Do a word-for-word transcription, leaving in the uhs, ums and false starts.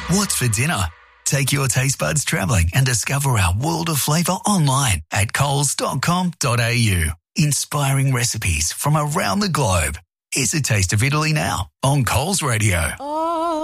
What's for dinner? Take your taste buds travelling and discover our world of flavour online at coles dot com dot a u. Inspiring recipes from around the globe. Here's a taste of Italy now on Coles Radio. Oh,